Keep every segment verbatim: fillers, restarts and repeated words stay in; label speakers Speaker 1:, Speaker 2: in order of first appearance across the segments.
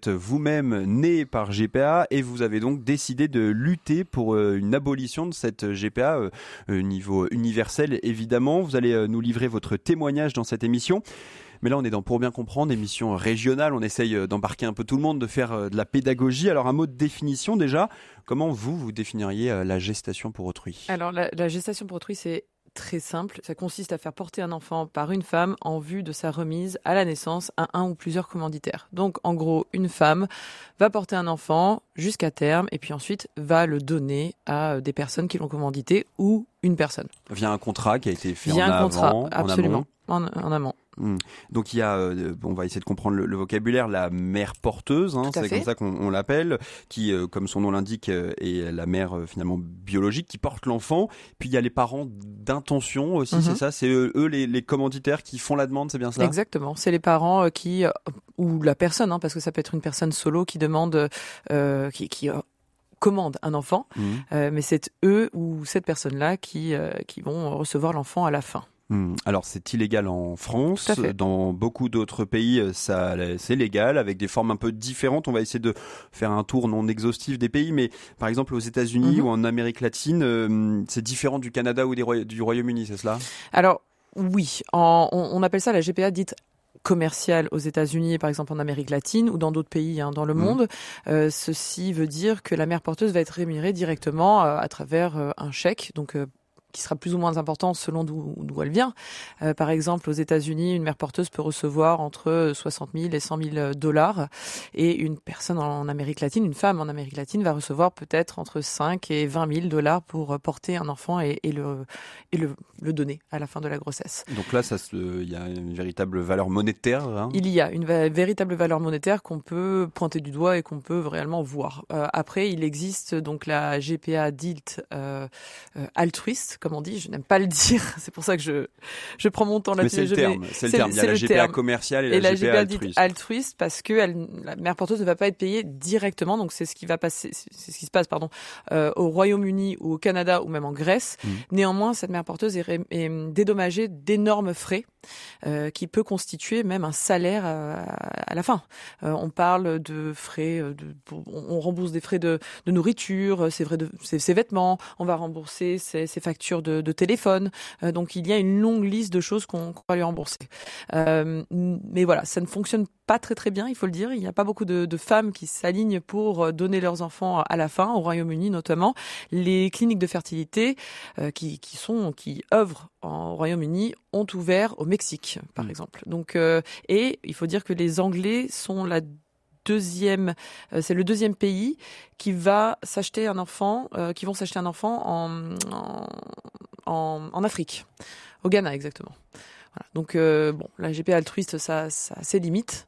Speaker 1: êtes vous-même né par G P A et vous avez donc décidé de lutter pour euh, une abolition de cette G P A au euh, niveau universel, évidemment. Vous allez euh, nous livrer votre témoignage dans cette émission. Mais là, on est dans Pour bien comprendre, émission régionale. On essaye d'embarquer un peu tout le monde, de faire de la pédagogie. Alors, un mot de définition déjà. Comment vous, vous définiriez la gestation pour autrui ?
Speaker 2: Alors, la, la gestation pour autrui, c'est très simple. Ça consiste à faire porter un enfant par une femme en vue de sa remise à la naissance à un ou plusieurs commanditaires. Donc, en gros, une femme va porter un enfant jusqu'à terme et puis ensuite va le donner à des personnes qui l'ont commandité ou une personne.
Speaker 1: Via un contrat qui a été fait
Speaker 2: Via
Speaker 1: en
Speaker 2: un
Speaker 1: avant,
Speaker 2: contrat, absolument,
Speaker 1: en amont.
Speaker 2: En, en amont.
Speaker 1: Mmh. Donc il y a, euh, on va essayer de comprendre le, le vocabulaire, la mère porteuse, hein, c'est
Speaker 2: fait.
Speaker 1: comme ça qu'on on l'appelle, qui, euh, comme son nom l'indique, euh, est la mère euh, finalement biologique qui porte l'enfant. Puis il y a les parents d'intention aussi, mmh. c'est ça, c'est eux, eux les, les commanditaires qui font la demande, c'est bien ça ?
Speaker 2: Exactement, c'est les parents euh, qui, euh, ou la personne, hein, parce que ça peut être une personne solo qui demande, euh, qui, qui euh, commande un enfant, mmh. euh, mais c'est eux ou cette personne-là qui, euh, qui vont recevoir l'enfant à la fin.
Speaker 1: Mmh. Alors c'est illégal en France, dans beaucoup d'autres pays ça, c'est légal avec des formes un peu différentes. On va essayer de faire un tour non exhaustif des pays, mais par exemple aux États-Unis mmh. ou en Amérique latine, euh, c'est différent du Canada ou des Roy- du Royaume-Uni, c'est cela ?
Speaker 2: Alors oui, en, on, on appelle ça la G P A dite commerciale aux États-Unis, par exemple en Amérique latine ou dans d'autres pays hein, dans le mmh. monde. Euh, ceci veut dire que la mère porteuse va être rémunérée directement euh, à travers euh, un chèque, donc euh, qui sera plus ou moins important selon d'où, d'où elle vient. Euh, par exemple, aux États-Unis, une mère porteuse peut recevoir entre soixante mille et cent mille dollars et une personne en Amérique latine, une femme en Amérique latine, va recevoir peut-être entre cinq et vingt mille dollars pour porter un enfant et, et, le, et le, le donner à la fin de la grossesse.
Speaker 1: Donc là, ça se, il y a une véritable valeur monétaire. Hein.
Speaker 2: Il y a une va- véritable valeur monétaire qu'on peut pointer du doigt et qu'on peut réellement voir. Euh, après, il existe donc la G P A dite euh, euh, altruiste, comme on dit, je n'aime pas le dire, c'est pour ça que je, je prends mon temps là-dessus.
Speaker 1: Mais c'est le terme, c'est le terme. Il y a la G P A commerciale et la,
Speaker 2: et la
Speaker 1: G P A altruiste.
Speaker 2: Dite altruiste parce que elle, la mère porteuse ne va pas être payée directement, donc c'est ce qui va passer, c'est ce qui se passe, pardon, euh, au Royaume-Uni ou au Canada ou même en Grèce. Mmh. Néanmoins, cette mère porteuse est, ré, est dédommagée d'énormes frais euh, qui peut constituer même un salaire à, à la fin. Euh, on parle de frais, de, on rembourse des frais de, de nourriture, ses, frais de, ses, ses vêtements, on va rembourser ses, ses factures De, de téléphone. Euh, donc, il y a une longue liste de choses qu'on, qu'on va lui rembourser. Euh, mais voilà, ça ne fonctionne pas très très bien, il faut le dire. Il n'y a pas beaucoup de, de femmes qui s'alignent pour donner leurs enfants à la fin, au Royaume-Uni notamment. Les cliniques de fertilité euh, qui, qui, sont, qui œuvrent au Royaume-Uni ont ouvert au Mexique, par mmh. exemple. Donc, euh, et il faut dire que les Anglais sont la deuxième, euh, c'est le deuxième pays qui va s'acheter un enfant, euh, qui vont s'acheter un enfant en, en, en, en Afrique, au Ghana exactement. Voilà. Donc euh, bon, la G P A altruiste, ça, ça a ses limites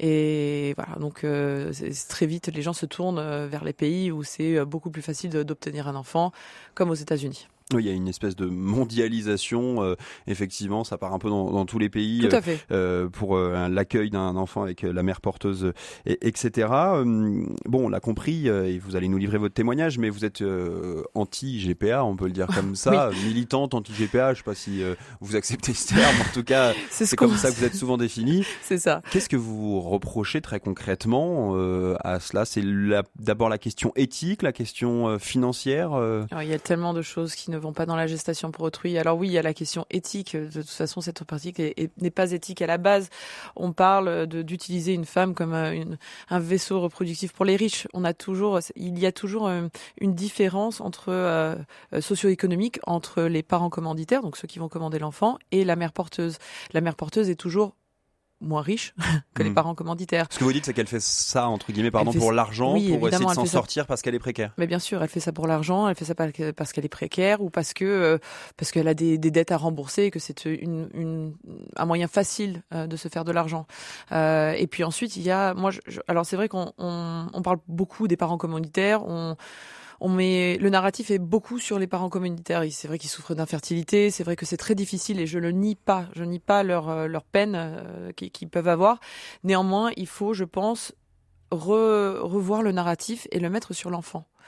Speaker 2: et voilà. Donc euh, c'est, c'est très vite, les gens se tournent vers les pays où c'est beaucoup plus facile de, d'obtenir un enfant, comme aux États-Unis.
Speaker 1: Oui, il y a une espèce de mondialisation, euh, effectivement, ça part un peu dans, dans tous les pays.
Speaker 2: Tout à fait.
Speaker 1: Euh, pour euh, l'accueil d'un enfant avec la mère porteuse, et, etc. Euh, bon, on l'a compris, euh, et vous allez nous livrer votre témoignage, mais vous êtes euh, anti-G P A, on peut le dire comme ça, oui. militante anti-G P A, je ne sais pas si euh, vous acceptez ce terme, en tout cas, c'est, c'est comme ça que vous êtes souvent définie.
Speaker 2: C'est ça.
Speaker 1: Qu'est-ce que vous reprochez très concrètement euh, à cela ? C'est la, d'abord la question éthique, la question euh, financière euh...
Speaker 2: Alors, il y a tellement de choses qui ne vont pas dans la gestation pour autrui. Alors oui, il y a la question éthique. De toute façon, cette pratique est, est, n'est pas éthique à la base. On parle de, d'utiliser une femme comme une, un vaisseau reproductif pour les riches. On a toujours, il y a toujours une différence entre euh, socio-économique entre les parents commanditaires, donc ceux qui vont commander l'enfant, et la mère porteuse. La mère porteuse est toujours moins riche que mmh. les parents commanditaires.
Speaker 1: Ce que vous dites, c'est qu'elle fait ça, entre guillemets, pardon, pour l'argent,
Speaker 2: oui,
Speaker 1: pour essayer de s'en
Speaker 2: ça...
Speaker 1: sortir parce qu'elle est précaire.
Speaker 2: Mais bien sûr, elle fait ça pour l'argent, elle fait ça parce qu'elle est précaire ou parce que euh, parce qu'elle a des, des dettes à rembourser et que c'est une, une, un moyen facile euh, de se faire de l'argent. Euh, et puis ensuite, il y a, moi, je, je, alors c'est vrai qu'on on, on parle beaucoup des parents commanditaires, on On met, le narratif est beaucoup sur les parents commanditaires. C'est vrai qu'ils souffrent d'infertilité, c'est vrai que c'est très difficile et je le nie pas. Je nie pas leur, leur peine euh, qu'ils, qu'ils peuvent avoir. Néanmoins, il faut, je pense, re, revoir le narratif et le mettre sur l'enfant.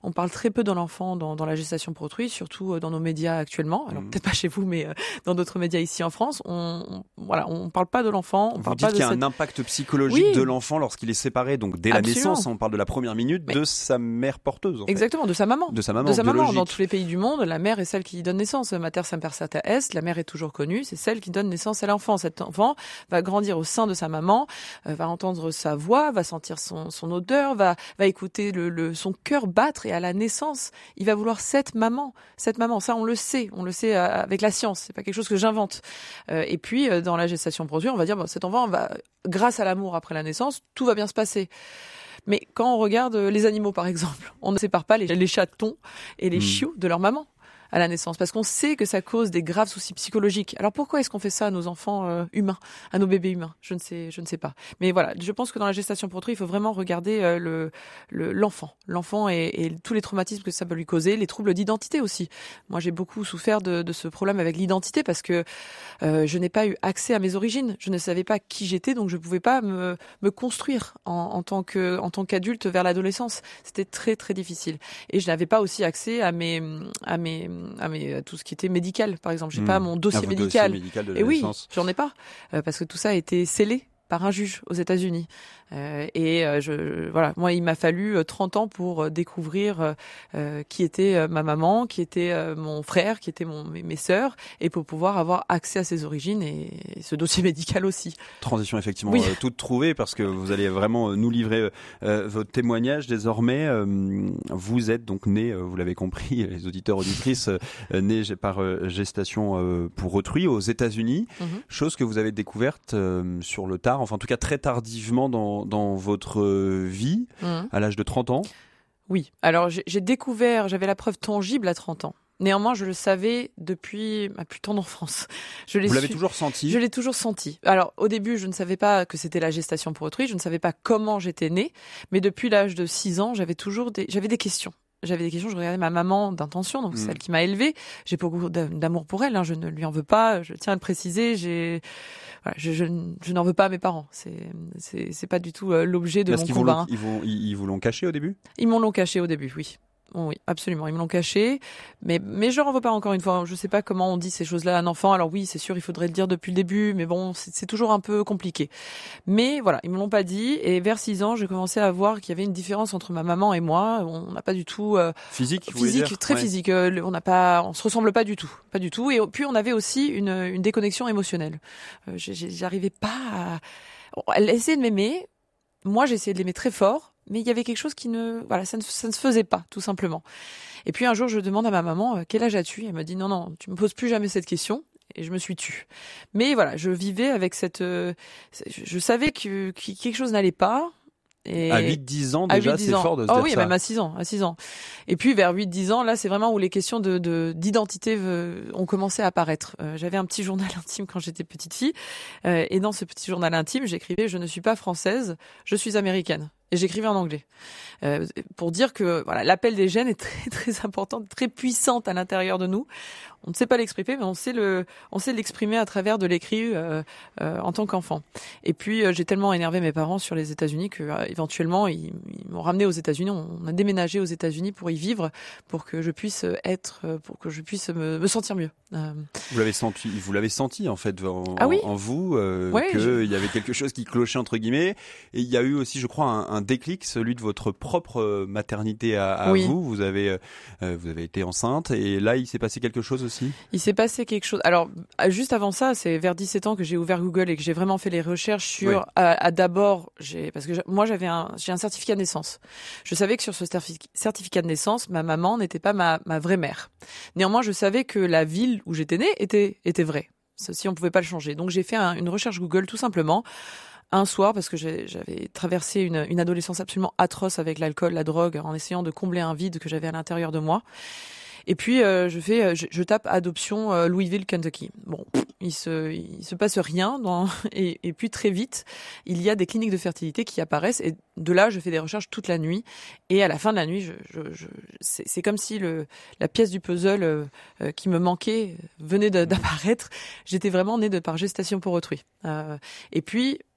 Speaker 2: On parle très peu de l'enfant dans, dans la gestation pour autrui, surtout dans nos médias actuellement. Alors mmh. peut-être pas chez vous, mais dans d'autres médias ici en France, on, on voilà, on parle pas de l'enfant. On
Speaker 1: Vous
Speaker 2: parle
Speaker 1: dites
Speaker 2: pas
Speaker 1: qu'il y a
Speaker 2: cette...
Speaker 1: un impact psychologique
Speaker 2: oui.
Speaker 1: de l'enfant lorsqu'il est séparé, donc dès
Speaker 2: Absolument.
Speaker 1: la naissance, on parle de la première minute mais... de sa mère porteuse. En
Speaker 2: Exactement,
Speaker 1: fait.
Speaker 2: de sa maman.
Speaker 1: De sa maman.
Speaker 2: De sa
Speaker 1: biologique.
Speaker 2: maman. Dans tous les pays du monde, la mère est celle qui donne naissance. Mater semper certa est, la mère est toujours connue, c'est celle qui donne naissance à l'enfant. Cet enfant va grandir au sein de sa maman, euh, va entendre sa voix, va sentir son, son odeur, va, va écouter le, le, son cœur battre, et à la naissance, il va vouloir cette maman. Cette maman, ça on le sait, on le sait euh, avec la science, c'est pas quelque chose que j'invente. Euh, et puis, euh, dans la gestation pour autrui, on va dire, bon, cet enfant va, grâce à l'amour après la naissance, tout va bien se passer. Mais quand on regarde les animaux, par exemple, on ne sépare pas les, les chatons et les mmh. chiots de leur maman à la naissance, parce qu'on sait que ça cause des graves soucis psychologiques. Alors pourquoi est-ce qu'on fait ça à nos enfants euh, humains, à nos bébés humains ? Je ne sais, je ne sais pas. Mais voilà, je pense que dans la gestation pour autrui, il faut vraiment regarder euh, le, le l'enfant, l'enfant et, et tous les traumatismes que ça peut lui causer, les troubles d'identité aussi. Moi, j'ai beaucoup souffert de, de ce problème avec l'identité parce que euh, je n'ai pas eu accès à mes origines. Je ne savais pas qui j'étais, donc je ne pouvais pas me, me construire en, en tant que, en tant qu'adulte vers l'adolescence. C'était très très difficile. Et je n'avais pas aussi accès à mes, à mes à mes, à tout ce qui était médical, par exemple. J'ai mmh. pas mon dossier
Speaker 1: ah,
Speaker 2: médical.
Speaker 1: Dossier médical de la
Speaker 2: et oui,
Speaker 1: naissance.
Speaker 2: j'en ai pas. Euh, parce que tout ça a été scellé par un juge aux États-Unis. Euh, et euh, je, voilà, moi, il m'a fallu trente ans pour découvrir euh, qui était euh, ma maman, qui était euh, mon frère, qui étaient mon, mes, mes sœurs, et pour pouvoir avoir accès à ses origines et, et ce dossier médical aussi.
Speaker 1: Transition effectivement
Speaker 2: oui.
Speaker 1: euh, toute trouvée, parce que vous allez vraiment nous livrer euh, votre témoignage désormais. Euh, vous êtes donc né, euh, vous l'avez compris, les auditeurs auditrices, euh, nés par euh, gestation euh, pour autrui aux États-Unis, mm-hmm. chose que vous avez découverte euh, sur le tard, enfin en tout cas très tardivement dans dans votre vie, mmh. à l'âge de trente ans.
Speaker 2: Oui, alors j'ai, j'ai découvert, j'avais la preuve tangible à trente ans. Néanmoins, je le savais depuis ma plus tendre enfance. Je l'ai
Speaker 1: Vous l'avez
Speaker 2: su...
Speaker 1: toujours senti ?
Speaker 2: Je l'ai toujours senti. Alors, au début, je ne savais pas que c'était la gestation pour autrui, je ne savais pas comment j'étais née, mais depuis l'âge de six ans, j'avais toujours des, j'avais des questions. J'avais des questions, je regardais ma maman d'intention, donc mmh. celle qui m'a élevée. J'ai beaucoup d'amour pour elle, hein, je ne lui en veux pas, je tiens à le préciser. J'ai, voilà, je, je, je n'en veux pas à mes parents. C'est, c'est, c'est pas du tout euh, l'objet de
Speaker 1: Parce
Speaker 2: mon
Speaker 1: qu'ils
Speaker 2: combat.
Speaker 1: Ils, vont, ils, ils vous l'ont caché au début ?
Speaker 2: Ils m'ont l'ont caché au début, oui. Oui, absolument. Ils me l'ont caché, mais mais je leur en veux pas encore une fois. Je sais pas comment on dit ces choses-là à un enfant. Alors oui, c'est sûr, il faudrait le dire depuis le début, mais bon, c'est, c'est toujours un peu compliqué. Mais voilà, ils me l'ont pas dit. Et vers six ans, j'ai commencé à voir qu'il y avait une différence entre ma maman et moi. On n'a pas du tout euh,
Speaker 1: physique,
Speaker 2: physique, très ouais. physique. Euh, on n'a pas, on se ressemble pas du tout, pas du tout. Et puis on avait aussi une une déconnexion émotionnelle. Euh, j'arrivais pas à. Elle essayait de m'aimer. Moi, j'essayais de l'aimer très fort. Mais il y avait quelque chose qui ne, voilà, ça ne, ça ne se faisait pas, tout simplement. Et puis un jour, je demande à ma maman, quel âge as-tu ? Elle me dit, non, non, tu me poses plus jamais cette question. Et je me suis tue. Mais voilà, je vivais avec cette, euh, je savais que, que quelque chose n'allait pas. Et
Speaker 1: à huit dix ans déjà, c'est
Speaker 2: ans.
Speaker 1: fort de se
Speaker 2: oh,
Speaker 1: dire
Speaker 2: oui,
Speaker 1: ça.
Speaker 2: Oui, même à six ans, à six ans. Et puis vers huit dix ans, là, c'est vraiment où les questions de, de d'identité euh, ont commencé à apparaître. Euh, j'avais un petit journal intime quand j'étais petite fille, euh, et dans ce petit journal intime, j'écrivais « Je ne suis pas française, je suis américaine ». Et j'écrivais en anglais. Euh, pour dire que voilà, l'appel des gènes est très très important, très puissante à l'intérieur de nous. On ne sait pas l'exprimer, mais on sait le, on sait l'exprimer à travers de l'écrit euh, euh, en tant qu'enfant. Et puis euh, j'ai tellement énervé mes parents sur les États-Unis que euh, éventuellement ils, ils m'ont ramené aux États-Unis. On a déménagé aux États-Unis pour y vivre, pour que je puisse être, pour que je puisse me, me sentir mieux. Euh...
Speaker 1: Vous l'avez senti, vous l'avez senti en fait en,
Speaker 2: ah oui
Speaker 1: en vous euh,
Speaker 2: ouais,
Speaker 1: qu'il
Speaker 2: je...
Speaker 1: y avait quelque chose qui clochait entre guillemets. Et il y a eu aussi, je crois, un, un déclic, celui de votre propre maternité à, à
Speaker 2: oui.
Speaker 1: vous. Vous avez, euh, vous avez été enceinte et là, il s'est passé quelque chose aussi.
Speaker 2: Il s'est passé quelque chose. Alors, juste avant ça, c'est vers dix-sept ans que j'ai ouvert Google et que j'ai vraiment fait les recherches sur. Oui. À, à d'abord, j'ai parce que moi j'avais un, j'ai un certificat de naissance. Je savais que sur ce certificat de naissance, ma maman n'était pas ma, ma vraie mère. Néanmoins, je savais que la ville où j'étais née était était vraie. Ceci, on pouvait pas le changer. Donc, j'ai fait un, une recherche Google tout simplement. Un soir, parce que j'ai, j'avais traversé une, une adolescence absolument atroce avec l'alcool, la drogue, en essayant de combler un vide que j'avais à l'intérieur de moi. Et puis euh, je fais, je, je tape adoption euh, Louisville, Kentucky. Bon, il se, il se passe rien. Dans, et, et puis très vite, il y a des cliniques de fertilité qui apparaissent. Et de là, je fais des recherches toute la nuit. Et à la fin de la nuit, je, je, je, c'est, c'est comme si le, la pièce du puzzle euh, euh, qui me manquait venait de, d'apparaître. J'étais vraiment née de par gestation pour autrui. Euh, et puis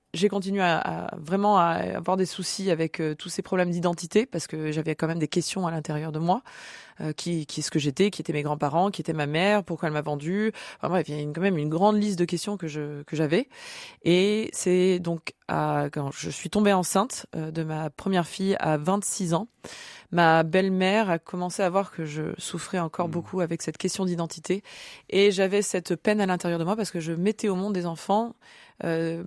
Speaker 2: j'ai continué à, à vraiment à avoir des soucis avec euh, tous ces problèmes d'identité parce que j'avais quand même des questions à l'intérieur de moi. Euh, qui, qui est-ce que j'étais, qui étaient mes grands-parents, qui était ma mère, pourquoi elle m'a vendue. Enfin bref, il y a une, quand même une grande liste de questions que je que j'avais. Et c'est donc à, quand je suis tombée enceinte euh, de ma première fille à vingt-six ans, ma belle-mère a commencé à voir que je souffrais encore mmh. beaucoup avec cette question d'identité. Et j'avais cette peine à l'intérieur de moi parce que je mettais au monde des enfants euh,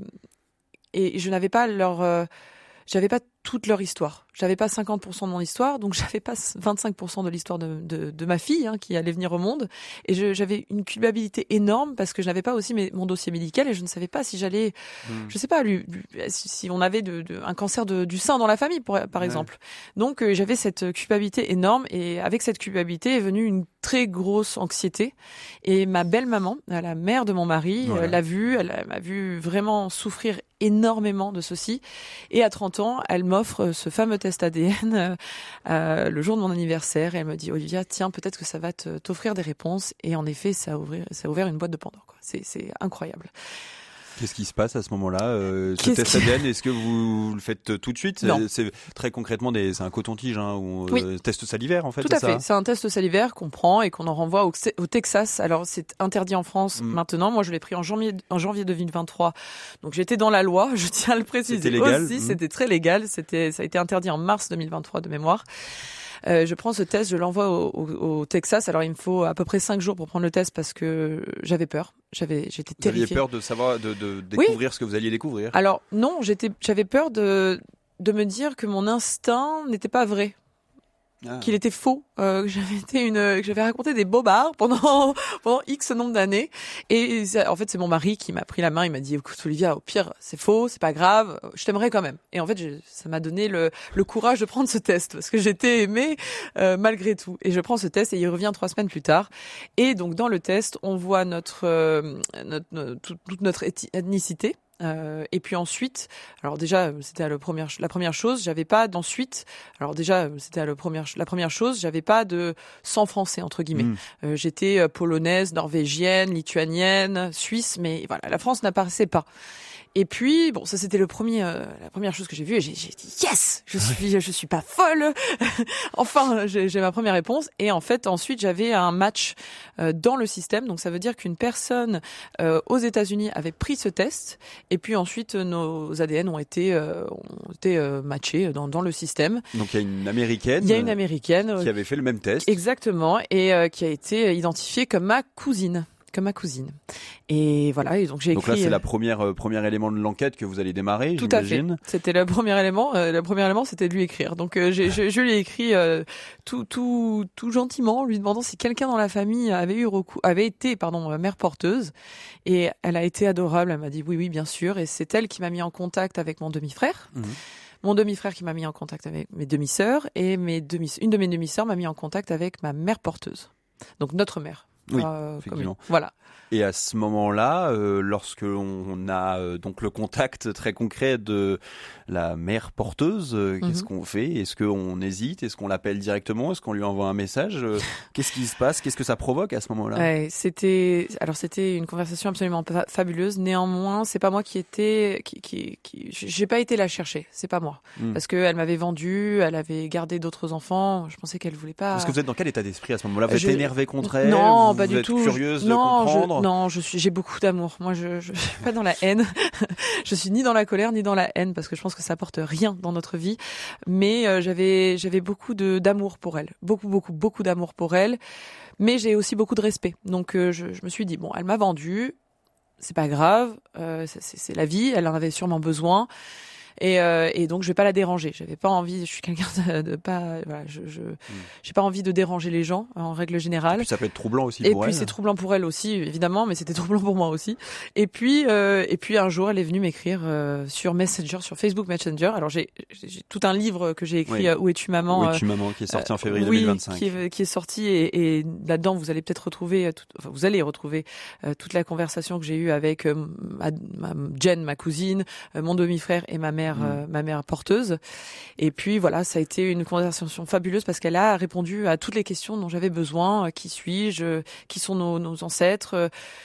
Speaker 2: et je n'avais pas leur... Euh, j'avais pas toute leur histoire. J'avais pas cinquante pour cent de mon histoire, donc j'avais pas vingt-cinq pour cent de l'histoire de, de, de ma fille hein, qui allait venir au monde. Et je, j'avais une culpabilité énorme parce que je n'avais pas aussi mes, mon dossier médical et je ne savais pas si j'allais, mmh. je sais pas, lui, lui, si, si on avait de, de, un cancer de, du sein dans la famille, pour, par ouais. exemple. Donc euh, j'avais cette culpabilité énorme et avec cette culpabilité est venue une très grosse anxiété. Et ma belle-maman, la mère de mon mari, voilà. euh, l'a vue, elle, elle m'a vu vraiment souffrir énormément de ceci. Et à trente ans, elle m'offre ce fameux test A D N euh, le jour de mon anniversaire et elle me dit Olivia, tiens, peut-être que ça va te, t'offrir des réponses. Et en effet, ça a ouvert, ça a ouvert une boîte de Pandore, quoi. C'est, c'est incroyable.
Speaker 1: Qu'est-ce qui se passe à ce moment-là euh, Ce test A D N, est-ce que vous le faites tout de suite?
Speaker 2: Non.
Speaker 1: C'est, c'est très concrètement des, c'est un coton-tige hein, ou
Speaker 2: oui.
Speaker 1: euh, test salivaire en fait.
Speaker 2: Tout
Speaker 1: c'est
Speaker 2: à
Speaker 1: ça
Speaker 2: fait. C'est un test salivaire qu'on prend et qu'on en renvoie au, au Texas. Alors c'est interdit en France mm. maintenant. Moi je l'ai pris en janvier en janvier deux mille vingt-trois. Donc j'étais dans la loi. Je tiens à le préciser.
Speaker 1: C'était légal.
Speaker 2: Aussi,
Speaker 1: mm.
Speaker 2: c'était très légal. C'était ça a été interdit en mars deux mille vingt-trois de mémoire. Euh, je prends ce test, je l'envoie au, au, au Texas. Alors il me faut à peu près cinq jours pour prendre le test parce que j'avais peur. J'avais, j'étais terrifiée.
Speaker 1: Vous aviez peur de savoir, de, de découvrir
Speaker 2: oui.
Speaker 1: ce que vous alliez découvrir.
Speaker 2: Alors non, j'étais, j'avais peur de de me dire que mon instinct n'était pas vrai. Ah. Qu'il était faux, euh, que j'avais été une, que j'avais raconté des bobards pendant pendant X nombre d'années. Et en fait, c'est mon mari qui m'a pris la main. Il m'a dit, écoute Olivia, au pire, c'est faux, c'est pas grave, je t'aimerais quand même. Et en fait, je, ça m'a donné le le courage de prendre ce test parce que j'étais aimée euh, malgré tout. Et je prends ce test et il revient trois semaines plus tard. Et donc dans le test, on voit notre euh, notre, notre toute, toute notre ethnicité. Euh, et puis ensuite, alors déjà c'était la première la première chose, j'avais pas d'ensuite. Alors déjà c'était la première la première chose, j'avais pas de sang français entre guillemets. Mmh. Euh, j'étais polonaise, norvégienne, lituanienne, suisse, mais voilà, la France n'apparaissait pas. Et puis bon, ça c'était le premier, euh, la première chose que j'ai vue et j'ai, j'ai dit yes, je suis, je suis pas folle. Enfin, j'ai, j'ai ma première réponse. Et en fait, ensuite j'avais un match euh, dans le système, donc ça veut dire qu'une personne euh, aux États-Unis avait pris ce test, et puis ensuite nos A D N ont été, euh, ont été euh, matchés dans, dans le système.
Speaker 1: Donc il y a une américaine.
Speaker 2: Il y a une américaine
Speaker 1: qui avait fait le même test.
Speaker 2: Exactement, et euh, qui a été identifiée comme ma cousine. Comme ma cousine. Et voilà, et donc j'ai écrit...
Speaker 1: Donc là, c'est la première, euh, premier élément de l'enquête que vous allez démarrer,
Speaker 2: tout
Speaker 1: j'imagine.
Speaker 2: À fait. C'était le premier élément. Euh, le premier élément, c'était de lui écrire. Donc euh, j'ai, je, je lui ai écrit euh, tout, tout, tout gentiment, lui demandant si quelqu'un dans la famille avait eu recours, avait été, pardon, mère porteuse. Et elle a été adorable. Elle m'a dit oui, oui, bien sûr. Et c'est elle qui m'a mis en contact avec mon demi-frère. Mmh. Mon demi-frère qui m'a mis en contact avec mes demi-sœurs. Et mes demi, une de mes demi-sœurs m'a mis en contact avec ma mère porteuse. Donc notre mère.
Speaker 1: Oui,
Speaker 2: euh,
Speaker 1: effectivement.
Speaker 2: Voilà.
Speaker 1: Et à ce moment-là, euh, lorsque on a euh, donc le contact très concret de la mère porteuse, euh, mm-hmm. qu'est-ce qu'on fait? Est-ce qu'on hésite? Est-ce qu'on l'appelle directement? Est-ce qu'on lui envoie un message? euh, Qu'est-ce qui se passe? Qu'est-ce que ça provoque à ce moment-là?
Speaker 2: Ouais, c'était alors c'était une conversation absolument fa- fabuleuse. Néanmoins, c'est pas moi qui était, qui, qui, qui j'ai pas été la chercher. C'est pas moi, mm. parce que elle m'avait vendue, elle avait gardé d'autres enfants. Je pensais qu'elle voulait pas.
Speaker 1: Parce que vous êtes dans quel état d'esprit à ce moment-là? Vous êtes
Speaker 2: je...
Speaker 1: énervé contre elle?
Speaker 2: Non,
Speaker 1: vous
Speaker 2: pas du
Speaker 1: êtes
Speaker 2: tout.
Speaker 1: Curieuse
Speaker 2: je...
Speaker 1: de
Speaker 2: non,
Speaker 1: comprendre?
Speaker 2: Je... Non, je suis, j'ai beaucoup d'amour. Moi, je, je suis pas dans la haine. Je suis ni dans la colère ni dans la haine parce que je pense que ça apporte rien dans notre vie. Mais euh, j'avais, j'avais beaucoup de d'amour pour elle, beaucoup, beaucoup, beaucoup d'amour pour elle. Mais j'ai aussi beaucoup de respect. Donc, euh, je, je me suis dit bon, elle m'a vendue, c'est pas grave, euh, c'est, c'est la vie. Elle en avait sûrement besoin. Et, euh, et donc je vais pas la déranger. J'avais pas envie. Je suis quelqu'un de, de pas. Voilà, je, je mmh. j'ai pas envie de déranger les gens en règle générale.
Speaker 1: Et puis ça peut être troublant aussi
Speaker 2: et
Speaker 1: pour elle.
Speaker 2: Et puis c'est troublant pour elle aussi, évidemment, mais c'était troublant pour moi aussi. Et puis euh, et puis un jour, elle est venue m'écrire euh, sur Messenger, sur Facebook Messenger. Alors j'ai, j'ai tout un livre que j'ai écrit, oui. euh, Où es-tu maman?
Speaker 1: Où es-tu maman, qui est sorti euh, en février
Speaker 2: oui,
Speaker 1: deux mille vingt-cinq.
Speaker 2: Qui est, qui est sorti et, et là-dedans vous allez peut-être retrouver, tout, enfin vous allez retrouver euh, toute la conversation que j'ai eue avec euh, ma, ma Jen, ma cousine, euh, mon demi-frère et ma mère, mmh. euh, ma mère porteuse. Et puis voilà, ça a été une conversation fabuleuse parce qu'elle a répondu à toutes les questions dont j'avais besoin. Qui suis-je? Qui sont nos, nos ancêtres?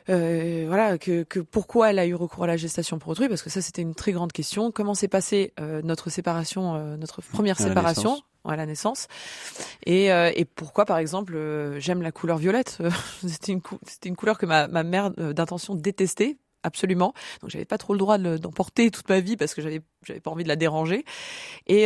Speaker 2: euh, voilà, que, que pourquoi elle a eu recours à la gestation pour autrui, parce que ça c'était une très grande question. Comment s'est passée euh, notre séparation, euh, notre première
Speaker 1: À la
Speaker 2: séparation
Speaker 1: naissance.
Speaker 2: à la naissance, et, euh, et pourquoi par exemple euh, j'aime la couleur violette. c'était une cou- c'était une couleur que ma, ma mère euh, d'intention détestait. Absolument. Donc j'avais pas trop le droit de le- d'en porter toute ma vie parce que j'avais j'avais pas envie de la déranger. Et